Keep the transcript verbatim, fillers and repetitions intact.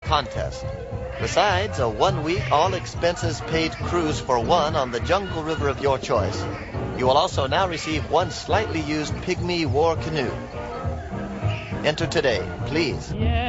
contest. Besides a one-week, all-expenses-paid cruise for one on the jungle river of your choice, you will also now receive one slightly used Pygmy war canoe. Enter today, please. Yeah.